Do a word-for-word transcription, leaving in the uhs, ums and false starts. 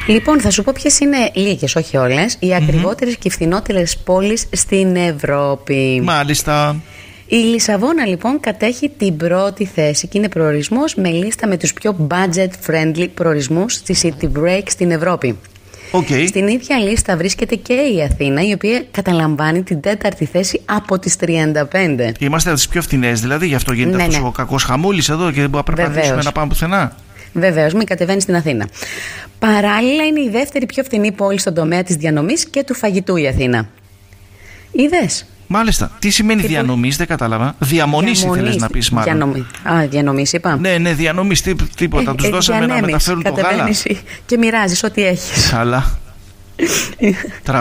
Λοιπόν, θα σου πω ποιες είναι λίγες, όχι όλες, οι ακριβότερες mm-hmm. και φθηνότερες πόλεις στην Ευρώπη. Μάλιστα. Η Λισαβόνα λοιπόν κατέχει την πρώτη θέση και είναι προορισμός με λίστα με τους πιο budget-friendly προορισμούς στη City Break στην Ευρώπη. Okay. Στην ίδια λίστα βρίσκεται και η Αθήνα, η οποία καταλαμβάνει την τέταρτη θέση από τις τριάντα πέντε. Είμαστε από τις πιο φθηνές, δηλαδή γι' αυτό γίνεται ναι, αυτός ναι. ο κακός χαμούλης εδώ και δεν μπορούμε να περπατήσουμε να πάμε πουθενά. Βεβαίως, μην κατεβαίνει στην Αθήνα. Παράλληλα, είναι η δεύτερη πιο φθηνή πόλη στον τομέα της διανομής και του φαγητού η Αθήνα. Είδες? Μάλιστα. Τι σημαίνει τι διανομής, που... δεν κατάλαβα. Διαμονής ήθελες να πεις, μάλλον. Διανομή. Α, διανομής είπα. Ναι, ναι, διανομής, τί, τίποτα. Ε, Τους ε, δώσαμε να μεταφέρουν το γάλα. Και μοιράζεις ό,τι έχεις. Αλλά.